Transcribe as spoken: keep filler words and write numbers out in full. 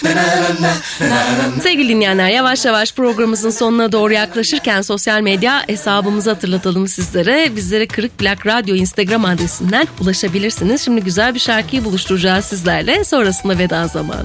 Sevgili dinleyenler, yavaş yavaş programımızın sonuna doğru yaklaşırken sosyal medya hesabımızı hatırlatalım sizlere. Bizlere Kırık Plak Radyo Instagram adresinden ulaşabilirsiniz. Şimdi güzel bir şarkıyı buluşturacağız sizlerle. Sonrasında veda zamanı.